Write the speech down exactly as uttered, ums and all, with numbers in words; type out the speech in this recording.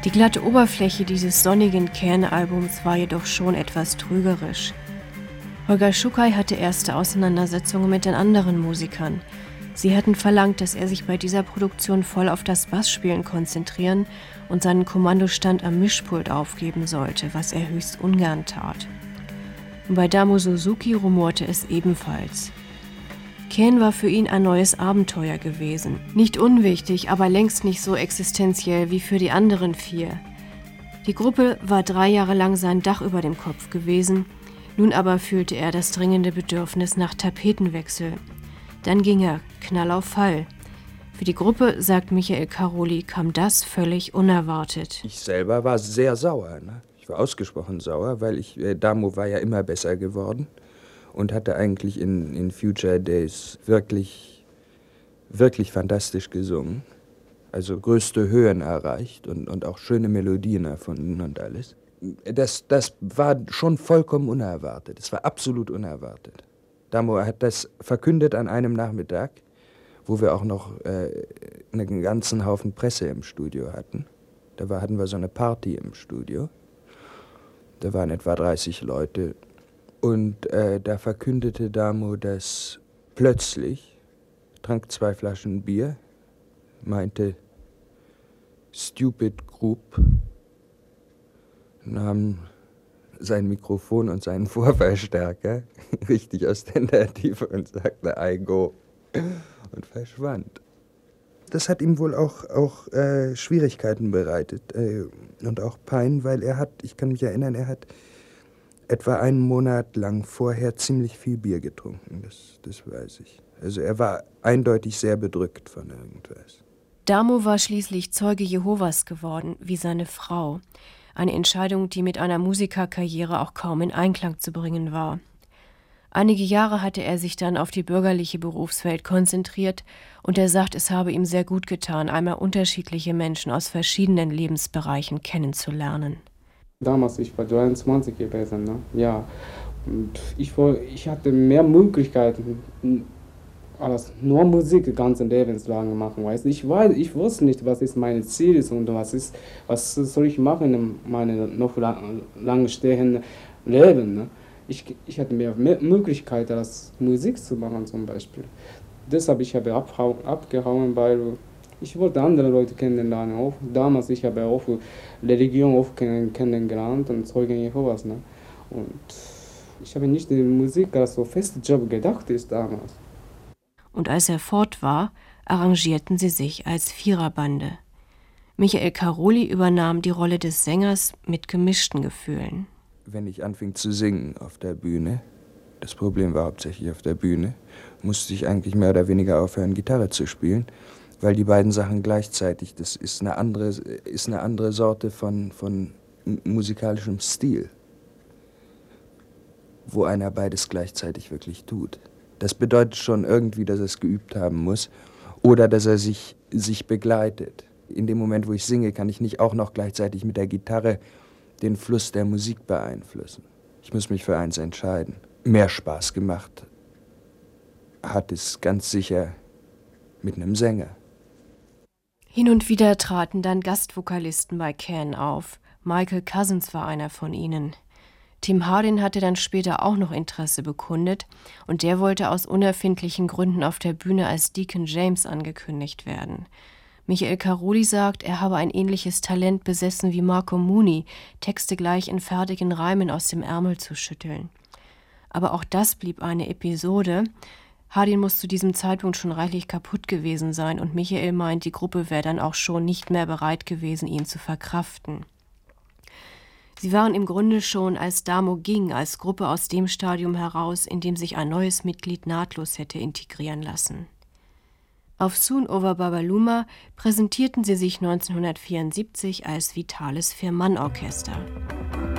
Die glatte Oberfläche dieses sonnigen Can-Albums war jedoch schon etwas trügerisch. Holger Schuckai hatte erste Auseinandersetzungen mit den anderen Musikern. Sie hatten verlangt, dass er sich bei dieser Produktion voll auf das Bassspielen konzentrieren und seinen Kommandostand am Mischpult aufgeben sollte, was er höchst ungern tat. Und bei Damo Suzuki rumorte es ebenfalls. Can war für ihn ein neues Abenteuer gewesen. Nicht unwichtig, aber längst nicht so existenziell wie für die anderen vier. Die Gruppe war drei Jahre lang sein Dach über dem Kopf gewesen, nun aber fühlte er das dringende Bedürfnis nach Tapetenwechsel. Dann ging er, Knall auf Fall. Für die Gruppe, sagt Michael Caroli, kam das völlig unerwartet. Ich selber war sehr sauer, ne? Ich war ausgesprochen sauer, weil ich, äh, Damo war ja immer besser geworden. Und hatte eigentlich in, in Future Days wirklich, wirklich fantastisch gesungen. Also größte Höhen erreicht und, und auch schöne Melodien erfunden und alles. Das, das war schon vollkommen unerwartet. Es war absolut unerwartet. Damo hat das verkündet an einem Nachmittag, wo wir auch noch äh, einen ganzen Haufen Presse im Studio hatten. Da war, hatten wir so eine Party im Studio. Da waren etwa dreißig Leute. Und äh, da verkündete Damo das plötzlich, trank zwei Flaschen Bier, meinte Stupid Group, nahm sein Mikrofon und seinen Vorverstärker richtig aus der Tiefe und sagte, I go, und verschwand. Das hat ihm wohl auch, auch äh, Schwierigkeiten bereitet äh, und auch Pein, weil er hat, ich kann mich erinnern, er hat etwa einen Monat lang vorher ziemlich viel Bier getrunken, das, das weiß ich. Also er war eindeutig sehr bedrückt von irgendwas. Damo war schließlich Zeuge Jehovas geworden, wie seine Frau. Eine Entscheidung, die mit einer Musikerkarriere auch kaum in Einklang zu bringen war. Einige Jahre hatte er sich dann auf die bürgerliche Berufswelt konzentriert und er sagt, es habe ihm sehr gut getan, einmal unterschiedliche Menschen aus verschiedenen Lebensbereichen kennenzulernen. Damals, ich war dreiundzwanzig gewesen, ne? Ja. Und ich, war, ich hatte mehr Möglichkeiten, als nur Musik ganzen Lebenslang machen. Weißt? Ich, weiß, ich wusste nicht, was ist mein Ziel ist und was, ist, was soll ich machen in meinem noch lang, lang stehenden Leben. Ne? Ich, ich hatte mehr Möglichkeiten, als Musik zu machen zum Beispiel. Deshalb ich habe ich abgehauen, weil ich wollte andere Leute kennenlernen. Auch damals ich habe auch Religion auch kennengelernt und Zeugen Jehovas. Ne? Und ich habe nicht die Musik als so fester Job gedacht ist damals. Und als er fort war, arrangierten sie sich als Viererbande. Michael Caroli übernahm die Rolle des Sängers mit gemischten Gefühlen. Wenn ich anfing zu singen auf der Bühne, das Problem war hauptsächlich auf der Bühne, musste ich eigentlich mehr oder weniger aufhören, Gitarre zu spielen, weil die beiden Sachen gleichzeitig, das ist eine andere, ist eine andere Sorte von, von musikalischem Stil, wo einer beides gleichzeitig wirklich tut. Das bedeutet schon irgendwie, dass er es geübt haben muss oder dass er sich, sich begleitet. In dem Moment, wo ich singe, kann ich nicht auch noch gleichzeitig mit der Gitarre den Fluss der Musik beeinflussen. Ich muss mich für eins entscheiden. Mehr Spaß gemacht hat es ganz sicher mit einem Sänger. Hin und wieder traten dann Gastvokalisten bei Can auf. Michael Cousins war einer von ihnen. Tim Hardin hatte dann später auch noch Interesse bekundet und der wollte aus unerfindlichen Gründen auf der Bühne als Deacon James angekündigt werden. Michael Caroli sagt, er habe ein ähnliches Talent besessen wie Marco Mooney, Texte gleich in fertigen Reimen aus dem Ärmel zu schütteln. Aber auch das blieb eine Episode. Hardin muss zu diesem Zeitpunkt schon reichlich kaputt gewesen sein und Michael meint, die Gruppe wäre dann auch schon nicht mehr bereit gewesen, ihn zu verkraften. Sie waren im Grunde schon, als Damo ging, als Gruppe aus dem Stadium heraus, in dem sich ein neues Mitglied nahtlos hätte integrieren lassen. Auf Soon Over Babaluma präsentierten sie sich neunzehnhundertvierundsiebzig als vitales Vier-Mann-Orchester.